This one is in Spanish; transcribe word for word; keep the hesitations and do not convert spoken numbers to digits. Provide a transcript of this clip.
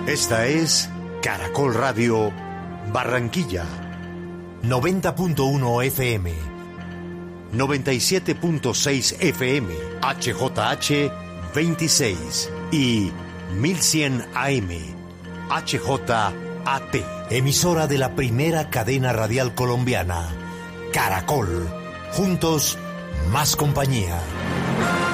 Esta es Caracol Radio Barranquilla. noventa punto uno F M. noventa y siete punto seis F M. H J H veintiséis. Y mil cien A M. H J A T. Emisora de la primera cadena radial colombiana. Caracol. Juntos, más compañía.